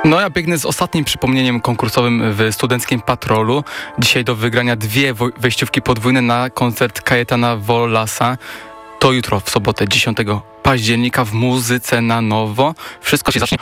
No ja biegnę z ostatnim przypomnieniem konkursowym w Studenckim Patrolu. Dzisiaj do wygrania 2 wejściówki podwójne na koncert Kajetana Wollasa. To jutro, w sobotę 10 października w Muzyce na Nowo. Wszystko się zacznie